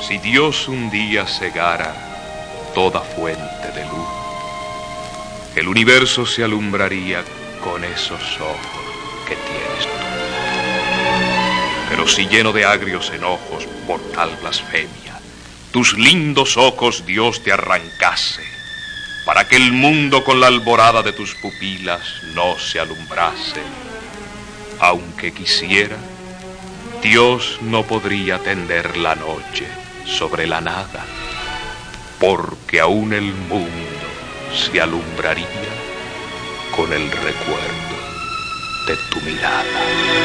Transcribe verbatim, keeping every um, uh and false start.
Si Dios un día cegara toda fuente de luz, el universo se alumbraría con esos ojos que tienes tú. Pero si lleno de agrios enojos por tal blasfemia, tus lindos ojos Dios te arrancase, para que el mundo con la alborada de tus pupilas no se alumbrase, aunque quisiera, Dios no podría tender la noche sobre la nada, porque aún el mundo se alumbraría con el recuerdo de tu mirada.